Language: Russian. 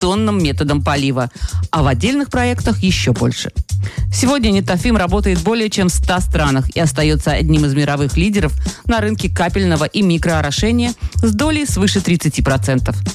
традиционным методом полива, а в отдельных проектах еще больше. Сегодня Нетафим работает более чем в 100 странах и остается одним из мировых лидеров на рынке капельного и микроорошения с долей свыше 30%.